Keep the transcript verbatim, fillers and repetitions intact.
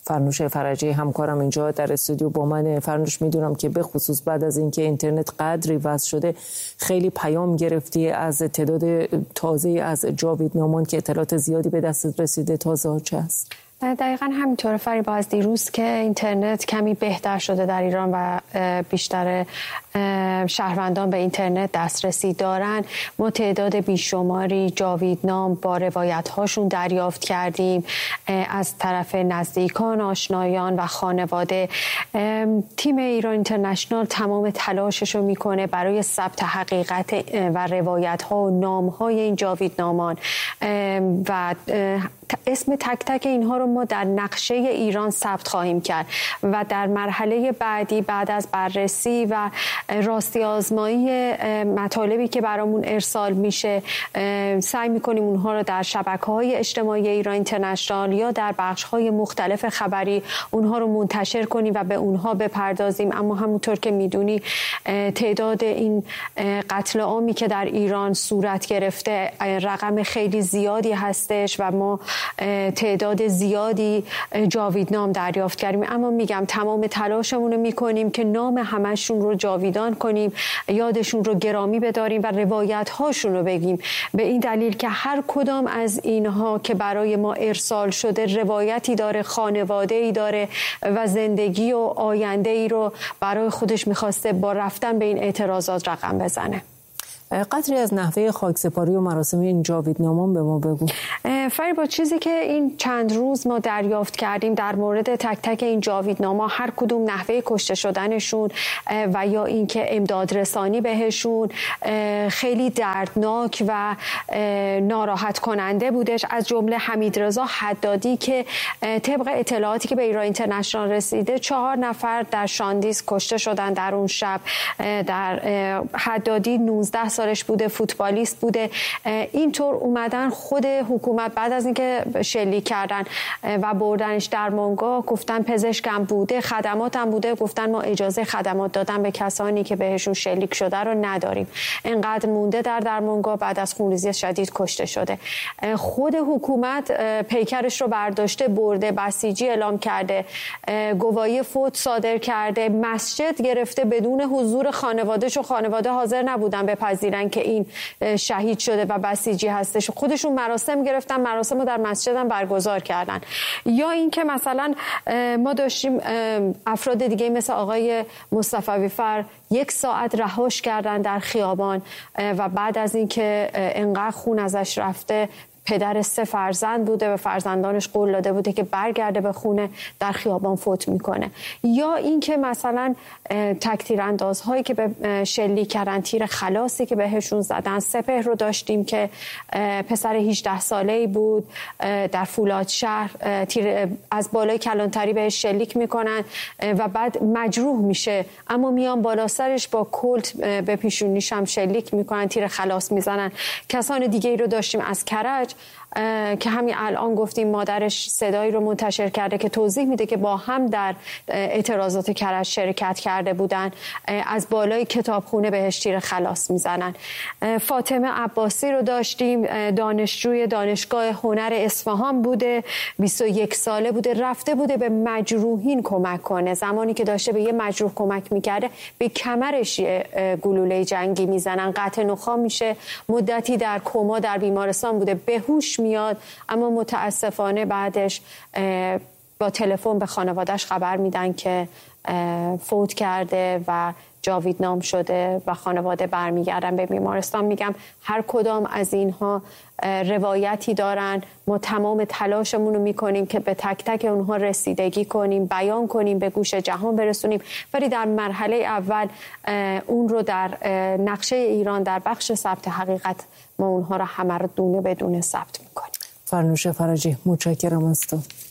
فرنوش فرجی همکارم اینجا در استودیو با من. فرنوش، میدونم که به خصوص بعد از اینکه اینترنت قدری وصل شده خیلی پیام گرفتی از تعداد تازه از جاویدنامان که اطلاعات زیادی به دست رسیده. تازه چه است؟ دقیقا همینطور فریبا. از دیروز که اینترنت کمی بهتر شده در ایران و بیشتر شهروندان به اینترنت دسترسی دارن، ما تعداد بیشماری جاویدنام با روایت هاشون دریافت کردیم از طرف نزدیکان، آشنایان و خانواده. تیم ایران اینترنشنال تمام تلاشش رو میکنه برای ثبت حقیقت و روایت ها و نام های این جاویدنامان و اسم تک تک اینها رو ما در نقشه ایران ثبت خواهیم کرد و در مرحله بعدی بعد از بررسی و راستی آزمایی مطالبی که برامون ارسال میشه سعی میکنیم اونها رو در شبکه‌های اجتماعی ایران اینترنشنال یا در بخش‌های مختلف خبری اونها رو منتشر کنیم و به اونها بپردازیم. اما همونطور که میدونی تعداد این قتل عامی که در ایران صورت گرفته رقم خیلی زیادی هستش و ما تعداد زیادی جاویدنام دریافت کردیم. اما میگم تمام تلاشمون رو میکنیم که نام همشون رو جاویدان کنیم، یادشون رو گرامی بداریم و روایت هاشون رو بگیم، به این دلیل که هر کدام از اینها که برای ما ارسال شده روایتی داره، خانواده‌ای داره و زندگی و آینده ای رو برای خودش میخواسته با رفتن به این اعتراضات رقم بزنه. قدری از نحوه خاکسپاری و مراسم این جاویدنامان به ما بگو. فریبا، چیزی که این چند روز ما دریافت کردیم در مورد تک تک این جاویدناما، هر کدوم نحوه کشته شدنشون و یا اینکه امداد رسانی بهشون خیلی دردناک و ناراحت کننده بودش. از جمله حمیدرضا حدادی که طبق اطلاعاتی که به ایران اینترنشنال رسیده چهار نفر در شاندیز کشته شدن در اون شب. در حدادی نوزده سالش بوده، فوتبالیست بوده. اینطور اومدن خود حکومت بعد از اینکه شلیک کردن و بردنش درمانگاه گفتن پزشکم بوده، خدماتم بوده، گفتن ما اجازه خدمات دادن به کسانی که بهشون شلیک شده رو نداریم. انقدر مونده در درمانگاه، بعد از خونریزی شدید کشته شده. خود حکومت پیکرش رو برداشته برده، بسیجی اعلام کرده، گواهی فوت صادر کرده، مسجد گرفته بدون حضور خانواده‌ش و خانواده حاضر نبودن بپذیرن که این شهید شده و بسیجی هستش. خودشون مراسم گرفتن، مراسم رو در مسجد هم برگزار کردن. یا اینکه مثلا ما داشتیم افراد دیگه مثل آقای مصطفی فر یک ساعت رهاش کردن در خیابان و بعد از اینکه انقدر خون ازش رفته، پدر سه فرزند بوده و فرزندانش قول داده بوده که برگرده به خونه، در خیابان فوت میکنه. یا اینکه مثلا تک تیراندازهایی که به شلیک کردن، تیر خلاصی که بهشون زدن. سپهر رو داشتیم که پسر هجده ساله‌ای بود در فولادشهر، تیر از بالای کلانتری بهش شلیک میکنن و بعد مجروح میشه، اما میان بالا سرش با کلت به پیشونیش هم شلیک میکنن، تیر خلاص میزنن. کسان دیگه ای رو داشتیم از کرج که همین الان گفتیم مادرش صدایی رو منتشر کرده که توضیح میده که با هم در اعتراضات کرج شرکت کرده بودن، از بالای کتابخونه بهش تیر خلاص میزنن. فاطمه عباسی رو داشتیم، دانشجوی دانشگاه هنر اصفهان بوده، بیست و یک ساله بوده، رفته بوده به مجروحین کمک کنه. زمانی که داشته به یه مجروح کمک میکرده به کمرش گلوله جنگی میزنن، قطع نخاع میشه، مدتی در کما در بیمارستان بوده، بهوش میاد، اما متاسفانه بعدش با تلفن به خانواده‌اش خبر میدن که فوت کرده و جاویدنام شده و خانواده برمیگردن به بیمارستان. میگم هر کدام از اینها روایتی دارن. ما تمام تلاشمون رو میکنیم که به تک تک اونها رسیدگی کنیم، بیان کنیم، به گوش جهان برسونیم، ولی در مرحله اول اون رو در نقشه ایران در بخش ثبت حقیقت ما اونها رو همه رو دونه بدونه ثبت میکنیم. فرنوش فرجی، متشکرم از تو.